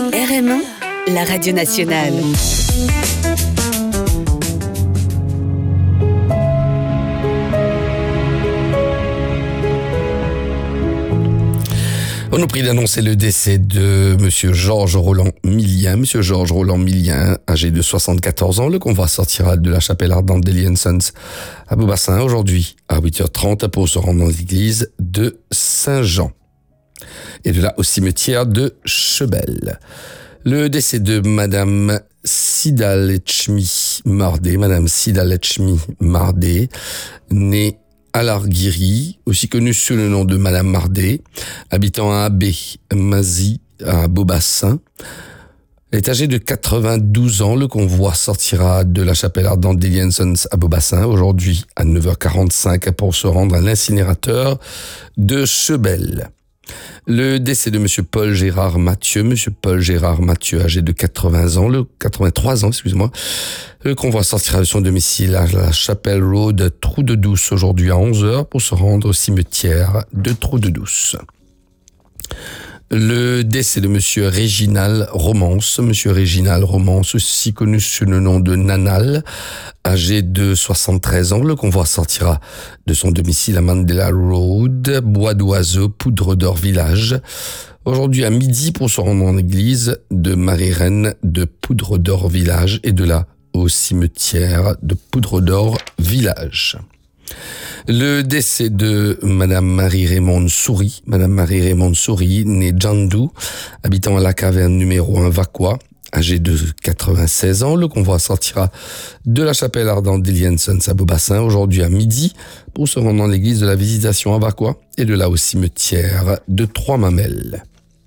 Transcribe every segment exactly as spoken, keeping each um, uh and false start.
R M un, la radio nationale. On nous prie d'annoncer le décès de Monsieur Georges Roland Millien. Monsieur Georges Roland Millien, âgé de soixante-quatorze ans, le convoi sortira de la chapelle ardente d'Eli and Sons à Beaubassin aujourd'hui à huit heures trente pour se rendre dans l'église de Saint-Jean. Et de là au cimetière de Chebel. Le décès de Madame Sidalechmi Mardé, Madame Sidalechmi Mardé, née Alarguiri, aussi connue sous le nom de Madame Mardé, habitant à Abbé Mazie, à Beaubassin. Elle est âgée de quatre-vingt-douze ans. Le convoi sortira de la chapelle ardente d'Eli and Sons à Beaubassin aujourd'hui à neuf heures quarante-cinq pour se rendre à l'incinérateur de Chebel. Le décès de Monsieur Paul Gérard Mathieu, Monsieur Paul Gérard Mathieu, âgé de quatre-vingts ans, le quatre-vingt-trois ans, excusez-moi. Le convoi sortira de son domicile à la Chapelle Road, Trou de Douce, aujourd'hui à onze heures pour se rendre au cimetière de Trou de Douce. Le décès de Monsieur Réginal Romance, Monsieur Réginal Romance, aussi connu sous le nom de Nanal, âgé de soixante-treize ans. Le convoi sortira de son domicile à Mandela Road, Bois d'Oiseau, Poudre d'Or Village, aujourd'hui à midi pour se rendre en église de Marie-Reine de Poudre d'Or Village et de là au cimetière de Poudre d'Or Village. Le décès de Madame Marie-Raymonde Souris, Madame Marie-Raymonde Souris, née Djandou, habitant à la caverne numéro un Vacois, âgée de quatre-vingt-seize ans. Le convoi sortira de la chapelle ardente d'Eli and Sons à Beaubassin aujourd'hui à midi pour se rendre dans l'église de la Visitation à Vacois et de là au cimetière de Trois-Mamelles.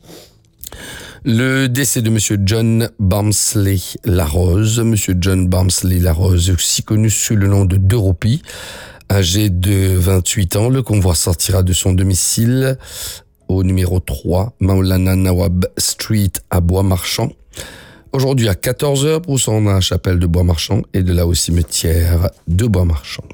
Le décès de Monsieur John Barmsley Larose, Monsieur John Barmsley Larose, aussi connu sous le nom de Deropi, âgé de vingt-huit ans. Le convoi sortira de son domicile au numéro trois, Maulana Nawab Street à Bois-Marchand, aujourd'hui à quatorze heures pour se rendre à la chapelle de Bois-Marchand et de là au cimetière de Bois-Marchand.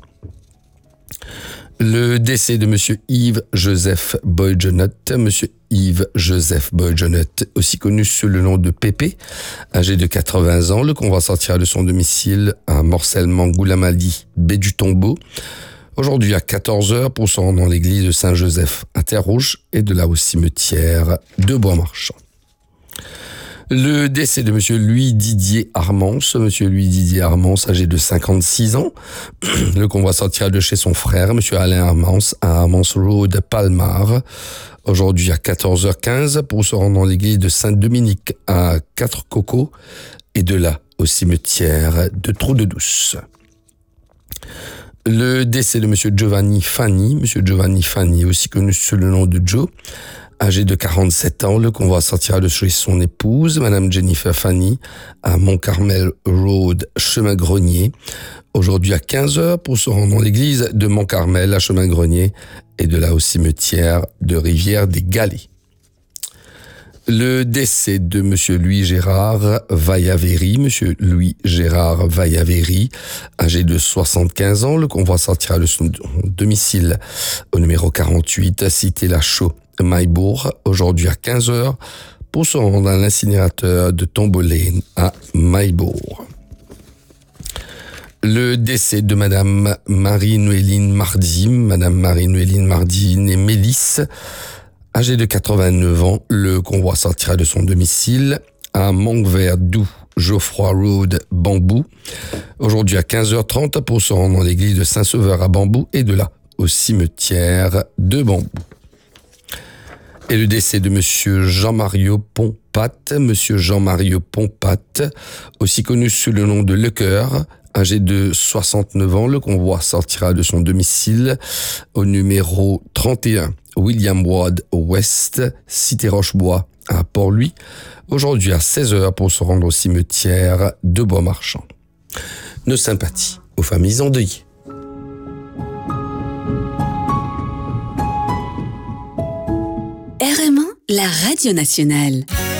Le décès de Monsieur Yves Joseph Boyjonot, Monsieur Yves Joseph Boyjonot, aussi connu sous le nom de Pépé, âgé de quatre-vingts ans. Le convoi sortira de son domicile à Morcellement-Goulamali, baie du Tombeau, aujourd'hui à quatorze heures pour se rendre dans l'église de Saint-Joseph à Terre-Rouge et de là au cimetière de Bois-Marchand. Le décès de Monsieur Louis Didier Armance, Monsieur Louis Didier Armance, âgé de cinquante-six ans. Le convoi sortira de chez son frère, Monsieur Alain Armance, à Armance Road, Palmar, aujourd'hui à quatorze heures quinze pour se rendre dans l'église de Saint-Dominique à Quatre-Cocos et de là au cimetière de Trou de Douce. Le décès de Monsieur Giovanni Fanny, Monsieur Giovanni Fanny, aussi connu sous le nom de Joe, âgé de quarante-sept ans. Le convoi sortira de chez son épouse, Madame Jennifer Fanny, à Mont-Carmel Road, Chemin Grenier, aujourd'hui à quinze heures pour se rendre dans l'église de Mont-Carmel à Chemin Grenier et de là au cimetière de Rivière des Galets. Le décès de Monsieur Louis Gérard Vaillaveri, Monsieur Louis Gérard Vaillaveri, âgé de soixante-quinze ans. Le convoi sortira de son domicile au numéro quarante-huit, cité La Chaux, Maillebourg, aujourd'hui à quinze heures pour se rendre à l'incinérateur de Tombolène à Maillebourg. Le décès de Madame Marie-Noéline Mardy, Madame Marie-Noéline Mardy, née Mélisse, âgée de quatre-vingt-neuf ans. Le convoi sortira de son domicile à Montverdoux, Geoffroy Road, Bambou, aujourd'hui à quinze heures trente pour se rendre dans l'église de Saint-Sauveur à Bambou et de là au cimetière de Bambou. Et le décès de Monsieur Jean-Mario Pompat, Monsieur Jean-Mario Pompat, aussi connu sous le nom de Lecoeur, âgé de soixante-neuf ans. Le convoi sortira de son domicile au numéro trente et un, William Ward Ouest, Cité Rochebois à Port-Louis, aujourd'hui à seize heures pour se rendre au cimetière de Bois-Marchand. Nos sympathies aux familles endeuillées. R M un, la radio nationale.